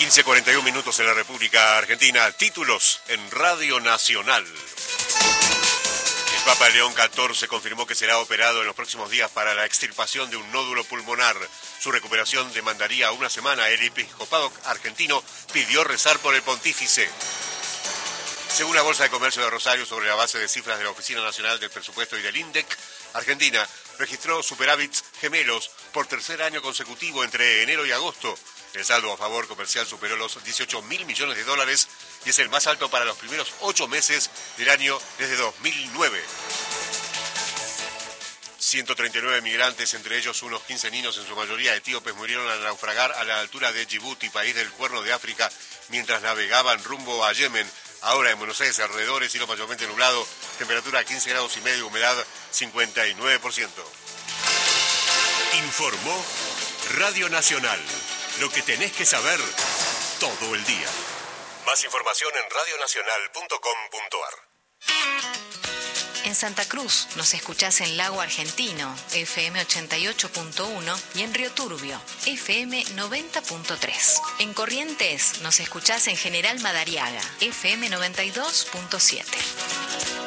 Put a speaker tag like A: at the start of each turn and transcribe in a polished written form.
A: 15:41 minutos en la República Argentina. Títulos en Radio Nacional. El Papa León XIV confirmó que será operado en los próximos días para la extirpación de un nódulo pulmonar. Su recuperación demandaría una semana. El episcopado argentino pidió rezar por el pontífice. Según la Bolsa de Comercio de Rosario, sobre la base de cifras de la Oficina Nacional del Presupuesto y del INDEC, Argentina registró superávits gemelos por tercer año consecutivo entre enero y agosto. El saldo a favor comercial superó los 18.000 millones de dólares y es el más alto para los primeros 8 meses del año desde 2009. 139 migrantes, entre ellos unos 15 niños, en su mayoría etíopes, murieron al naufragar a la altura de Djibouti, país del Cuerno de África, mientras navegaban rumbo a Yemen. Ahora en Buenos Aires, alrededor, cielo mayormente nublado, temperatura 15 grados y medio, humedad 59%. Informó Radio Nacional. Lo que tenés que saber todo el día. Más información en radionacional.com.ar.
B: En Santa Cruz nos escuchás en Lago Argentino, FM 88.1, y en Río Turbio, FM 90.3. En Corrientes nos escuchás en General Madariaga, FM 92.7.